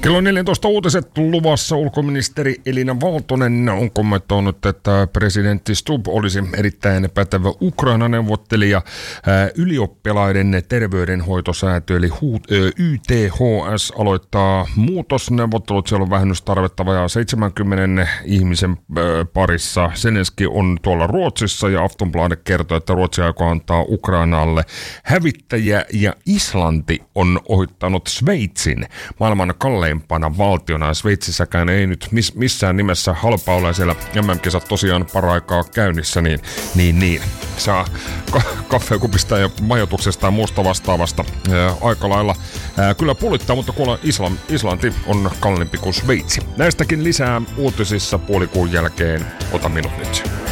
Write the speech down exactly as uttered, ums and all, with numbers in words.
Kello neljätoista uutiset luvassa. Ulkoministeri Elina Valtonen on kommentoinut, että presidentti Stubb olisi erittäin pätevä Ukraina-neuvottelija. Ylioppilaiden terveydenhoitosäätiö eli Y T H S aloittaa muutosneuvottelut. Siellä on vähennystarvetta vajaa seitsemänkymmentä ihmisen parissa. Zelenski on tuolla Ruotsissa ja Aftonbladet kertoo, että Ruotsi aikoo antaa Ukrainalle hävittäjiä ja Islanti on ohittanut Sveitsin maailman kalleimpana valtiona. Sveitsissäkään ei nyt miss, missään nimessä halpaa ole, siellä M M-kisat tosiaan paraikaa käynnissä, niin, niin, niin. saa ka- kaffeekupista ja majoituksesta ja muusta vastaavasta ää, aika lailla ää, kyllä pulittaa, mutta kuulla Islam, Islanti on kalliimpi kuin Sveitsi. Näistäkin lisää uutisissa puolikuun jälkeen. Ota minut nyt.